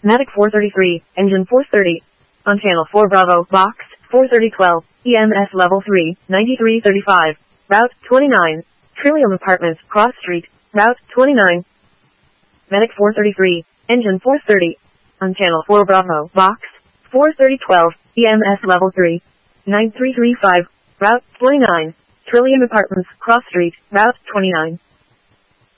Medic 433, engine 430. On channel 4 Bravo, box 43012, EMS level 3, 9335, route 29. Trillium Apartments, Cross Street, route 29. Medic 433, engine 430. On channel 4 Bravo, box 43012, EMS level 3, 9335, route 29. Trillium Apartments, Cross Street, route 29.